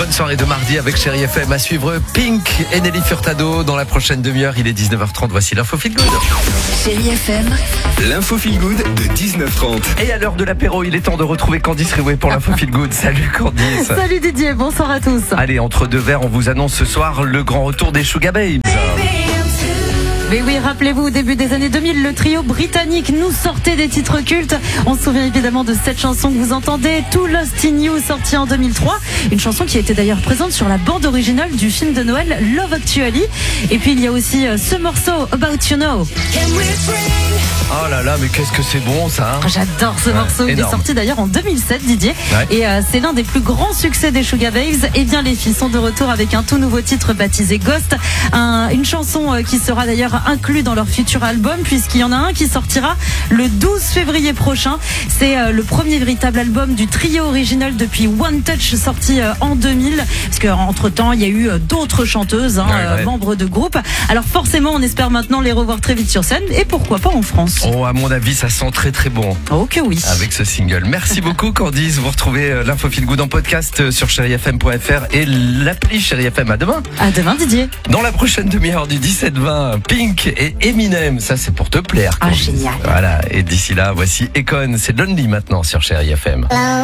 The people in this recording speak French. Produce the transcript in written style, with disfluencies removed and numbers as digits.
bonne soirée de mardi avec Chérie FM. À suivre Pink et Nelly Furtado dans la prochaine demi-heure. Il est 19h30. Voici l'info Feel Good. Chérie FM. L'info Feel Good de 19h30. Et à l'heure de l'apéro, il est temps de retrouver Candice Riouet pour l'info Feel Good. Salut Candice. Salut Didier, bonsoir à tous. Allez, entre deux verres, on vous annonce ce soir le grand retour des Sugar Babes. Mais oui, rappelez-vous, au début des années 2000, le trio britannique nous sortait des titres cultes. On se souvient évidemment de cette chanson que vous entendez, Too Lost in You, sortie en 2003. Une chanson qui était d'ailleurs présente sur la bande originale du film de Noël Love Actually. Et puis il y a aussi ce morceau, About You Know. Oh là là, mais qu'est-ce que c'est bon ça, hein. J'adore ce morceau. Il est sorti d'ailleurs en 2007, Didier. Ouais. Et c'est l'un des plus grands succès des Sugar Babes. Et bien les filles sont de retour avec un tout nouveau titre baptisé Ghost. Une chanson qui sera d'ailleurs inclus dans leur futur album, puisqu'il y en a un qui sortira le 12 février prochain. C'est le premier véritable album du trio original depuis One Touch, sorti en 2000, parce qu'entre temps il y a eu d'autres chanteuses, membres de groupe. Alors forcément on espère maintenant les revoir très vite sur scène, et pourquoi pas en France. Oh, à mon avis ça sent très très bon. Oh que oui. Avec ce single. Merci beaucoup Candice. Vous retrouvez l'info Feel Good en podcast sur chérifm.fr et l'appli Chérie FM. À demain. À demain Didier. Dans la prochaine demi-heure du 17-20, Pink et Eminem, ça c'est pour te plaire. Ah génial. Voilà, et d'ici là, voici Econ, c'est Lonely maintenant sur Chérie FM.